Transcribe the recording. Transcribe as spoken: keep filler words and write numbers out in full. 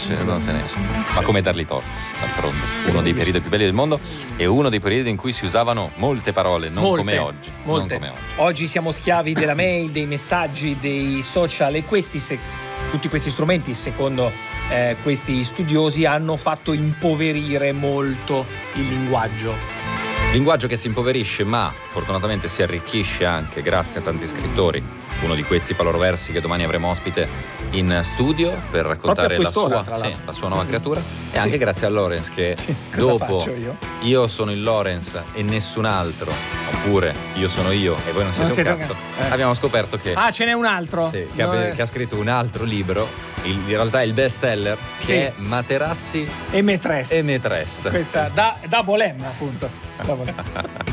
esce, non se ne esce. Ma come dargli torto, d'altronde. Uno dei periodi più belli del mondo e uno dei periodi in cui si usavano molte parole, non molte, come oggi. Molte. Non come oggi. Oggi siamo schiavi della mail, dei messaggi, dei social e questi se, tutti questi strumenti, secondo eh, questi studiosi, hanno fatto impoverire molto il linguaggio. Linguaggio che si impoverisce, ma fortunatamente si arricchisce anche grazie a tanti scrittori. Uno di questi, Paolo Roversi, che domani avremo ospite in studio per raccontare la sua, sì, la sua nuova creatura. E sì. Anche grazie a Lorenz che sì. dopo io? io sono il Lorenz e nessun altro, oppure io sono io e voi non siete, non siete un cazzo, un... Eh. abbiamo scoperto che ah ce n'è un altro sì, che, no, abbia, eh. che ha scritto un altro libro, il, in realtà il best seller, che sì. è Materassi e Maîtresse. E Maîtresse. Questa da, da Bolem, appunto. Da Bolem.